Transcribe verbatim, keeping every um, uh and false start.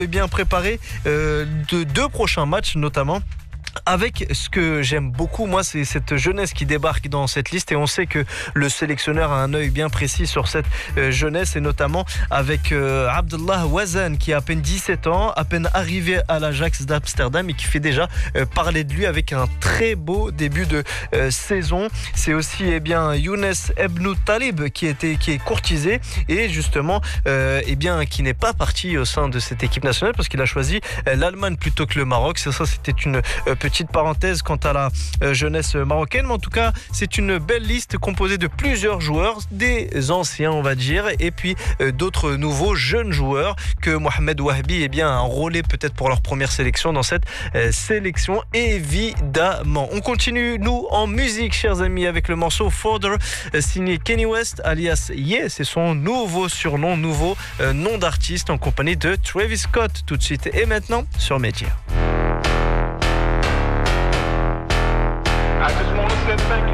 bien préparé euh, de deux prochains matchs notamment. Avec ce que j'aime beaucoup, moi, c'est cette jeunesse qui débarque dans cette liste et on sait que le sélectionneur a un œil bien précis sur cette euh, jeunesse et notamment avec euh, Abdullah Wazan qui a à peine dix-sept ans, à peine arrivé à l'Ajax d'Amsterdam et qui fait déjà euh, parler de lui avec un très beau début de euh, saison. C'est aussi eh bien Younes Ebnou Talib qui, était, qui est courtisé et justement euh, eh bien, qui n'est pas parti au sein de cette équipe nationale parce qu'il a choisi euh, l'Allemagne plutôt que le Maroc. C'est ça, c'était une euh, petite parenthèse quant à la euh, jeunesse marocaine, mais en tout cas c'est une belle liste composée de plusieurs joueurs, des anciens on va dire, et puis euh, d'autres nouveaux jeunes joueurs que Mohamed Wahbi eh bien, a enrôlé peut-être pour leur première sélection dans cette euh, sélection évidemment. On continue nous en musique chers amis avec le morceau Further euh, signé Kanye West alias Ye, c'est son nouveau surnom, nouveau euh, nom d'artiste en compagnie de Travis Scott tout de suite et maintenant sur Média. I just wanna say thank you.